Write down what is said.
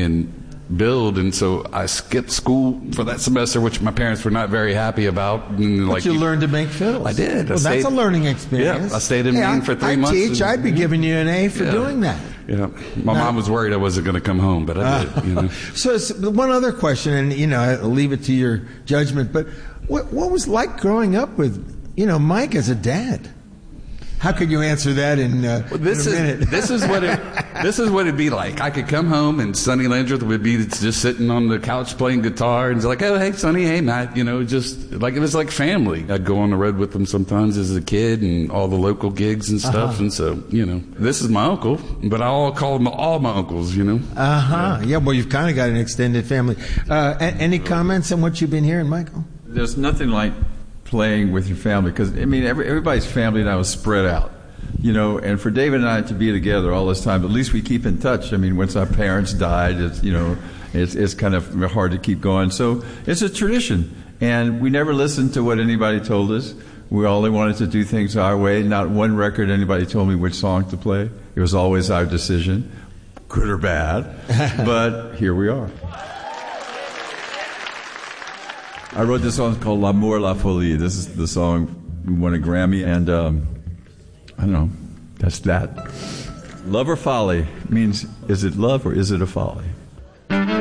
and build, and so I skipped school for that semester, which my parents were not very happy about. And but you learned to make fills. I did. Well, that's a learning experience. Yeah, I stayed in Maine for 3 months. I teach. I'd be giving you an A for doing that. Yeah, my mom was worried I wasn't going to come home, but I did. You know. So one other question, and I'll leave it to your judgment. But what was like growing up with Mike as a dad? How could you answer that in a minute? This is what it'd be like. I could come home and Sonny Landreth would be just sitting on the couch playing guitar and it's like, oh, hey, Sonny, hey, Matt, just like it was like family. I'd go on the road with them sometimes as a kid and all the local gigs and stuff. And so, this is my uncle, but I'll call them all my uncles, Yeah, well, you've kind of got an extended family. Any comments on what you've been hearing, Michael? There's nothing like playing with your family, because everybody's family now is spread out, and for David and I to be together all this time, at least we keep in touch. Once our parents died, it's kind of hard to keep going. So it's a tradition, and we never listened to what anybody told us. We only wanted to do things our way. Not one record anybody told me which song to play. It was always our decision, good or bad. But here we are. I wrote this song called L'amour, la folie. This is the song we won a Grammy, and I don't know, that's that. Love or folly means, is it love or is it a folly?